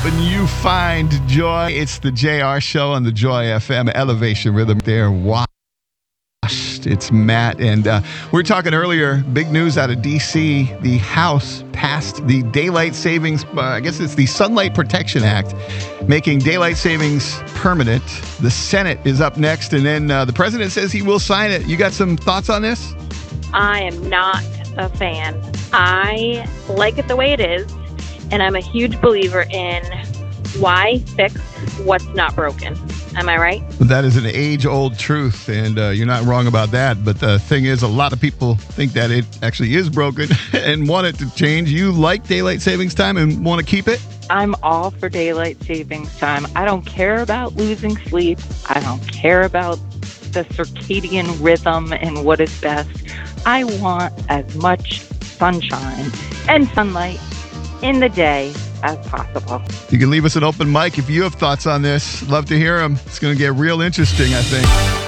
helping you find joy. It's the JR Show on the Joy FM Elevation Rhythm. There, washed. It's Matt, and we were talking earlier, big news out of D.C. The House passed the Daylight Savings, I guess it's the Sunlight Protection Act, making daylight savings permanent. The Senate is up next, and then the president says he will sign it. You got some thoughts on this? I am not a fan. I like it the way it is, and I'm a huge believer in why fix what's not broken. Am I right? That is an age-old truth, and you're not wrong about that. But the thing is, a lot of people think that it actually is broken and want it to change. You like daylight savings time and want to keep it? I'm all for daylight savings time. I don't care about losing sleep. I don't care about the circadian rhythm and what is best. I want as much sunshine and sunlight in the day as possible. You can leave us an open mic if you have thoughts on this. Love to hear them. It's going to get real interesting, I think.